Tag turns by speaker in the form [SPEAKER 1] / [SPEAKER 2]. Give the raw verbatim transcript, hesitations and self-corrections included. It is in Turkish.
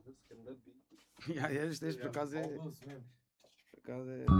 [SPEAKER 1] Скандал бig.
[SPEAKER 2] Я, я ж теж
[SPEAKER 1] Ja,
[SPEAKER 2] показую,
[SPEAKER 1] August, man.
[SPEAKER 2] показую.